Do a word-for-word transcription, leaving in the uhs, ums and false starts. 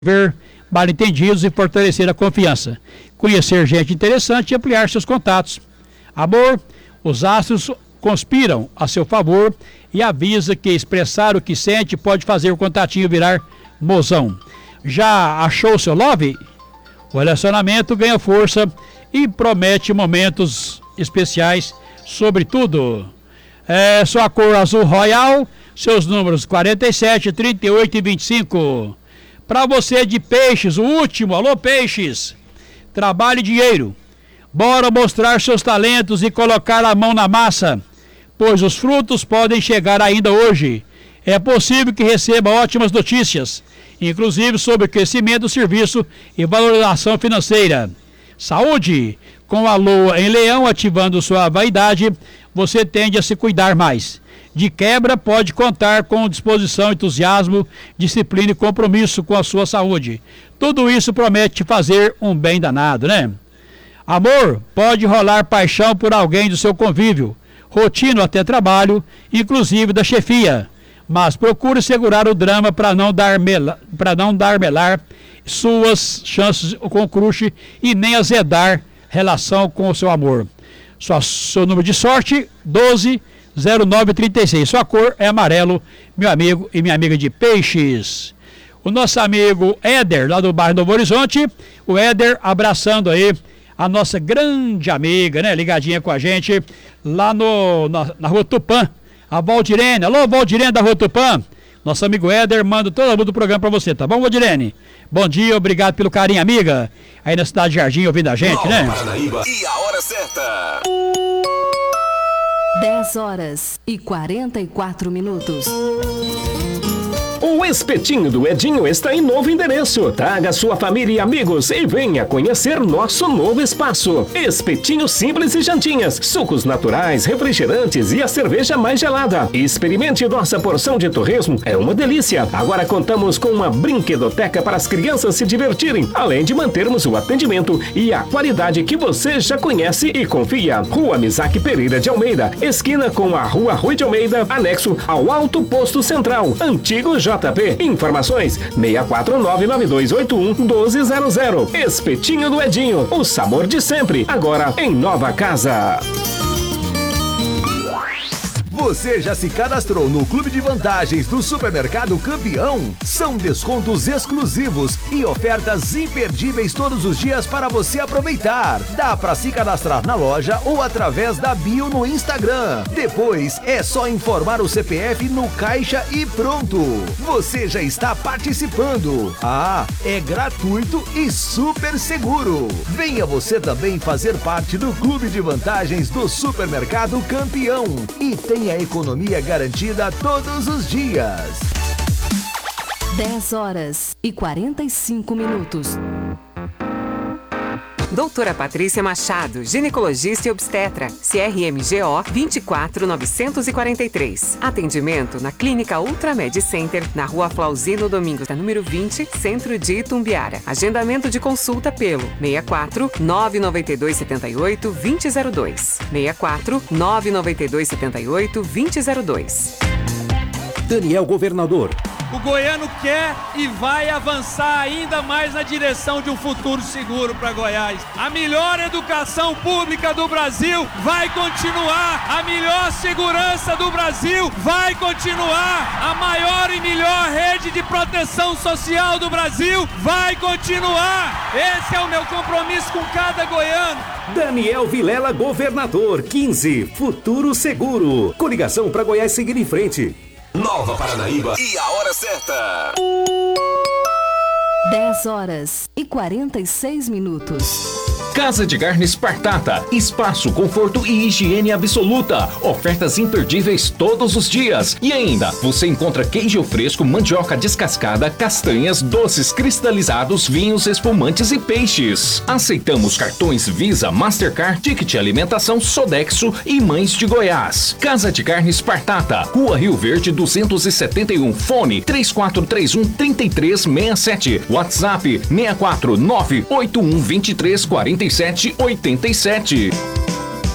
ver mal-entendidos e fortalecer a confiança, conhecer gente interessante e ampliar seus contatos. Amor, os astros conspiram a seu favor e avisa que expressar o que sente pode fazer o contatinho virar mozão. Já achou seu love? O relacionamento ganha força e promete momentos especiais, sobretudo. É sua cor azul royal, seus números quarenta e sete, trinta e oito e vinte e cinco. Para você de peixes, o último, alô peixes, trabalho e dinheiro. Bora mostrar seus talentos e colocar a mão na massa, pois os frutos podem chegar ainda hoje. É possível que receba ótimas notícias, inclusive sobre o crescimento do serviço e valorização financeira. Saúde, com a lua em leão ativando sua vaidade, você tende a se cuidar mais. De quebra, pode contar com disposição, entusiasmo, disciplina e compromisso com a sua saúde. Tudo isso promete fazer um bem danado, né? Amor, pode rolar paixão por alguém do seu convívio, rotina até trabalho, inclusive da chefia. Mas procure segurar o drama para não dar mela, para não dar melar suas chances com o crush e nem azedar relação com o seu amor. Sua, seu número de sorte, doze zero nove trinta e seis. Sua cor é amarelo, meu amigo e minha amiga de peixes. O nosso amigo Éder, lá do bairro Novo Horizonte, o Éder abraçando aí a nossa grande amiga, né, ligadinha com a gente, lá no, na, na Rua Tupã, a Valdirene. Alô, Valdirene da Rua Tupã, nosso amigo Éder, manda todo mundo do programa pra você, tá bom, Valdirene? Bom dia, obrigado pelo carinho, amiga, aí na Cidade de Jardim ouvindo a gente, né? Paranaíba. E a hora certa. dez horas e quarenta e quatro minutos. O Espetinho do Edinho está em novo endereço. Traga sua família e amigos e venha conhecer nosso novo espaço. Espetinho simples e jantinhas, sucos naturais, refrigerantes e a cerveja mais gelada. Experimente nossa porção de torresmo, é uma delícia. Agora contamos com uma brinquedoteca para as crianças se divertirem, além de mantermos o atendimento e a qualidade que você já conhece e confia. Rua Misaque Pereira de Almeida, esquina com a Rua Rui de Almeida, anexo ao Alto Posto Central, antigo J P. Informações seis quatro nove nove dois oito um um dois zero zero. Espetinho do Edinho, o sabor de sempre, agora em nova casa. Você já se cadastrou no Clube de Vantagens do Supermercado Campeão? São descontos exclusivos e ofertas imperdíveis todos os dias para você aproveitar. Dá para se cadastrar na loja ou através da bio no Instagram. Depois é só informar o C P F no caixa e pronto. Você já está participando. Ah, é gratuito e super seguro. Venha você também fazer parte do Clube de Vantagens do Supermercado Campeão e tenha a economia garantida todos os dias. dez horas e quarenta e cinco minutos. Doutora Patrícia Machado, ginecologista e obstetra, C R M G O vinte e quatro novecentos e quarenta e três. Atendimento na Clínica Ultramed Center, na Rua Flauzino Domingos, número vinte, Centro de Itumbiara. Agendamento de consulta pelo seis quatro nove nove dois sete oito dois zero zero dois. seis quatro nove nove dois sete oito dois zero zero dois. Daniel Governador. O goiano quer e vai avançar ainda mais na direção de um futuro seguro para Goiás. A melhor educação pública do Brasil vai continuar. A melhor segurança do Brasil vai continuar. A maior e melhor rede de proteção social do Brasil vai continuar. Esse é o meu compromisso com cada goiano. Daniel Vilela Governador, quinze, Futuro Seguro. Coligação para Goiás seguir em frente. Nova Paranaíba. E a hora certa. dez horas e quarenta e seis minutos. Casa de Carnes Partata, espaço, conforto e higiene absoluta. Ofertas imperdíveis todos os dias. E ainda, você encontra queijo fresco, mandioca descascada, castanhas, doces cristalizados, vinhos, espumantes e peixes. Aceitamos cartões Visa, Mastercard, Ticket Alimentação, Sodexo e Mães de Goiás. Casa de Carnes Partata, Rua Rio Verde duzentos e setenta e um, fone três quatro três um, três três seis sete, WhatsApp seis quatro nove oito um dois três quatro sete oito sete.